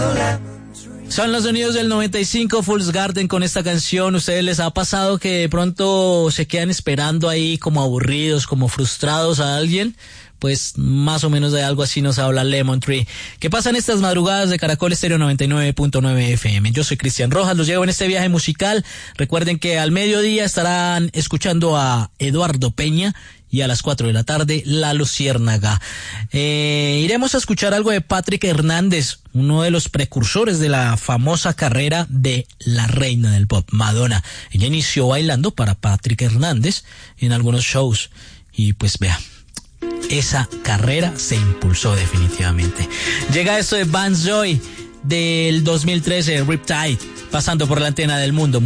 Son los sonidos del 95, Fools Garden con esta canción. ¿Ustedes les ha pasado que de pronto se quedan esperando ahí como aburridos, como frustrados a alguien? Pues más o menos de algo así nos habla Lemon Tree. ¿Qué pasa en estas madrugadas de Caracol Estéreo 99.9 FM? Yo soy Cristian Rojas, los llevo en este viaje musical. Recuerden que al mediodía estarán escuchando a Eduardo Peña y a las 4 de la tarde, La Luciérnaga. Iremos a escuchar algo de Patrick Hernández, uno de los precursores de la famosa carrera de la reina del pop, Madonna. Ella inició bailando para Patrick Hernández en algunos shows y pues vea, esa carrera se impulsó definitivamente. Llega esto de Vance Joy del 2013, Riptide, pasando por la antena del mundo.